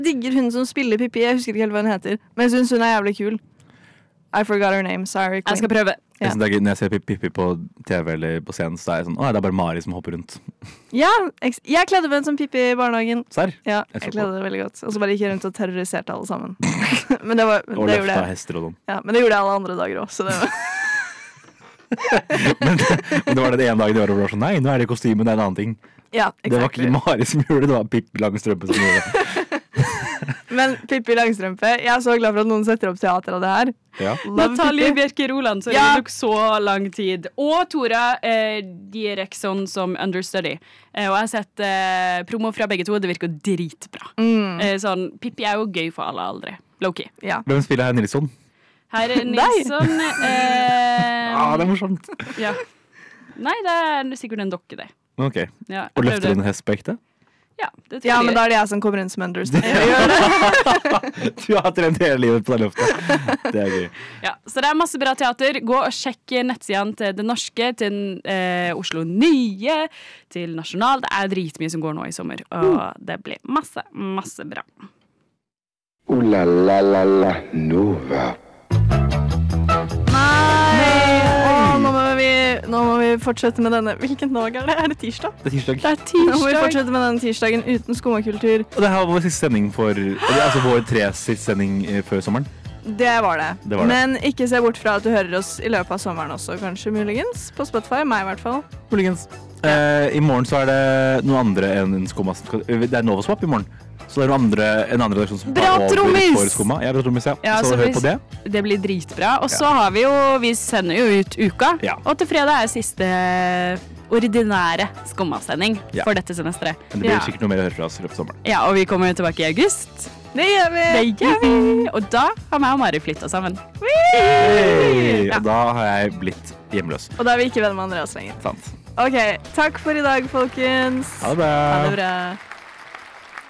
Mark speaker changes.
Speaker 1: Digger hun som spiller Pippi, jeg husker ikke helt hva hun heter, men jeg synes hun jævlig kul. I forgot her name, sorry.
Speaker 2: Jeg skal prøve.
Speaker 3: Jeg synes det gøy når jeg ser Pippi på TV eller på scenen, så er jeg sånn, det er bare Mari som hopper rundt.
Speaker 1: Ja, jeg kledde meg som Pippi i barnehagen.
Speaker 3: Serr?
Speaker 1: Ja, jeg kledde det veldig godt. Og så bare gikk jeg rundt og terroriserte alle sammen. Men det
Speaker 3: og løfta hester og sånn.
Speaker 1: Ja, men det gjorde jeg alle andre dager også, så det var...
Speaker 3: men det var det ene dagen i året hvor det var sånn, nei, nå er det kostymen, det er en annen ting.
Speaker 1: Ja, exactly.
Speaker 3: Det var ikke Mari som gjorde det, det var Pippi Langstrømpe som gjorde det.
Speaker 1: Men Pippi Langstrømpe, jeg er så glad for at noen setter opp teater av det her.
Speaker 3: Ja.
Speaker 2: Natalie Bjerke Roland, så det tok så lang tid. Og Tora Diereksson som understudy. Og jeg har sett promo fra begge to, og det virker dritbra. Sånn, Pippi er jo gøy for alle aldre. Low-key.
Speaker 1: Ja.
Speaker 3: Hvem spiller her Nilsson?
Speaker 2: Her er Nilsson.
Speaker 3: Det er morsomt.
Speaker 2: Ja. Nei, det er sikkert en dokke, det.
Speaker 3: Ok.
Speaker 2: Ja,
Speaker 3: og løfter en hest på ekte?
Speaker 2: Ja, det tror jeg.
Speaker 1: Ja, men da er det jeg som kommer inn som understudy.
Speaker 3: Du har trent hele livet på det løftet. Det er gøy.
Speaker 2: Ja, så det er masse bra teater. Gå og sjekk nettsidene til Det Norske, til Oslo Nye, til Nasjonal. Det er dritmye som går nå i sommer, og det blir masse, masse bra.
Speaker 4: La la la la Nova.
Speaker 1: Nå må vi fortsette med denne. Hvilken dag er det? Er det tirsdag?
Speaker 3: Det er tirsdag.
Speaker 2: Det er tirsdag.
Speaker 1: Nå må vi fortsette med denne tirsdagen uten skummakultur.
Speaker 3: Og det her var vår siste sending for, altså vår siste sending før sommeren.
Speaker 1: Det var det.
Speaker 3: Det var det.
Speaker 1: Men ikke se bort fra at du hører oss i løpet av sommeren også, kanskje muligens. På Spotify, meg i hvert fall.
Speaker 3: Muligens. I morgen så er det noen andre enn Skumma. Det er Novoswap i morgen. Så det er en annen redaksjon som tar over for Skumma. Ja, Bra Trommis, ja. Så hør på det.
Speaker 2: Det blir dritbra. Og så har vi sender jo ut uka.
Speaker 3: Ja.
Speaker 2: Og til fredag er siste ordinære Skumma-sending for dette semesteret.
Speaker 3: Men det blir sikkert noe mer å høre fra oss i løpet av sommeren.
Speaker 2: Ja, og vi kommer tilbake i august.
Speaker 1: Det gjør vi!
Speaker 2: Og da har meg og Mari flyttet sammen.
Speaker 3: Hey! Og da har jeg blitt hjemløs.
Speaker 1: Og da er vi ikke venner med Andreas lenger.
Speaker 3: Sant.
Speaker 1: Ok, takk for i dag, folkens.
Speaker 3: Ha det bra.
Speaker 1: Ha det bra.